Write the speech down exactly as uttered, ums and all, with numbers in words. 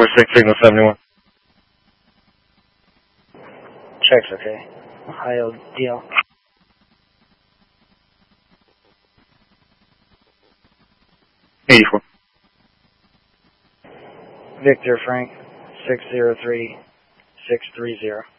four six, signal seventy-one. Check's okay. Ohio D L. eighty-four. Victor Frank, six zero three, six three zero.